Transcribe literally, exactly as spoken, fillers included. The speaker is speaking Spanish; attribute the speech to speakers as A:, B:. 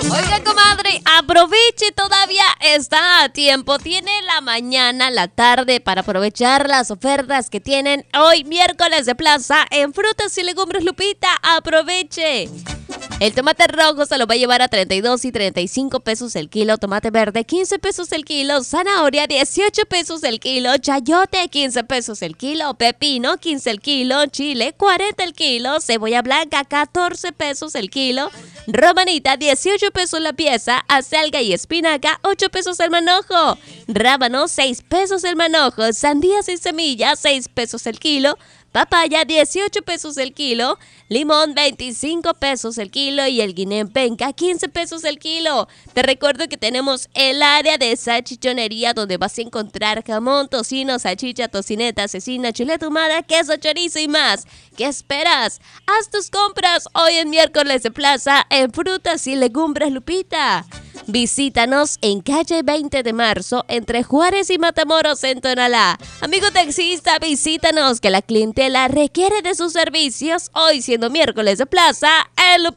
A: Oiga, comadre, aproveche, todavía está a tiempo. Tiene la mañana, la tarde para aprovechar las ofertas que tienen hoy, miércoles de plaza, en frutas y legumbres Lupita. Aproveche. El tomate rojo se lo va a llevar a treinta y dos y treinta y cinco pesos el kilo. Tomate verde, quince pesos el kilo. Zanahoria, dieciocho pesos el kilo. Chayote, quince pesos el kilo. Pepino, quince el kilo. Chile, cuarenta el kilo. Cebolla blanca, catorce pesos el kilo. Romanita, dieciocho pesos la pieza. Acelga y espinaca, ocho pesos el manojo. Rábano, seis pesos el manojo. Sandía sin semillas, seis pesos el kilo. Papaya, dieciocho pesos el kilo. Limón, veinticinco pesos el kilo. Y el guineo en penca, quince pesos el kilo. Te recuerdo que tenemos el área de salchichonería, donde vas a encontrar jamón, tocino, salchicha, tocineta, cecina, chuleta ahumada, queso, chorizo y más. ¿Qué esperas? Haz tus compras hoy en miércoles de plaza en frutas y legumbres Lupita. Visítanos en calle veinte de marzo, entre Juárez y Matamoros, en Tonalá. Amigo taxista, visítanos, que la clientela requiere de sus servicios hoy, siendo miércoles de plaza en Lupita.